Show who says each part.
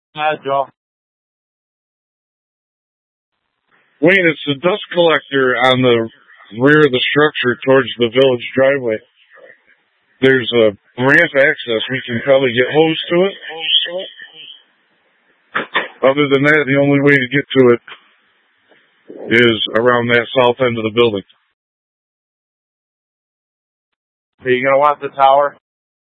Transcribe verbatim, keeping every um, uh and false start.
Speaker 1: Hi, Joe.
Speaker 2: Wayne, it's the dust collector on the rear of the structure towards the village driveway. There's a ramp access. We can probably get hose to it. Other than that, the only way to get to it is around that south end of the building.
Speaker 1: Are you going to want the tower?